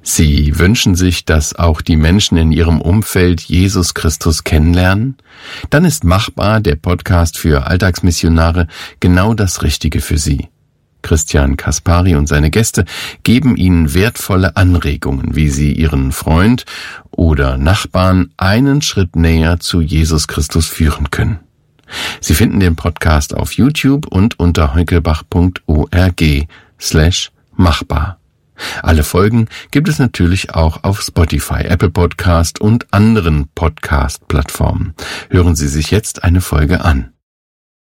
Sie wünschen sich, dass auch die Menschen in Ihrem Umfeld Jesus Christus kennenlernen? Dann ist Machbar, der Podcast für Alltagsmissionare, genau das Richtige für Sie. Christian Kaspari und seine Gäste geben Ihnen wertvolle Anregungen, wie Sie Ihren Freund oder Nachbarn einen Schritt näher zu Jesus Christus führen können. Sie finden den Podcast auf YouTube und unter heukelbach.org/machbar. Alle Folgen gibt es natürlich auch auf Spotify, Apple Podcast und anderen Podcast-Plattformen. Hören Sie sich jetzt eine Folge an.